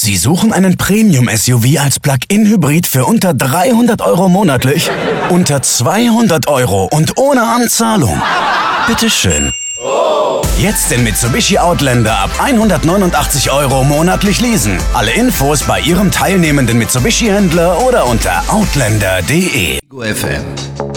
Sie suchen einen Premium-SUV als Plug-in-Hybrid für unter 300 € monatlich? Unter 200 € und ohne Anzahlung? Bitteschön. Jetzt den Mitsubishi Outlander ab 189 € monatlich leasen. Alle Infos bei Ihrem teilnehmenden Mitsubishi-Händler oder unter outlander.de. FM.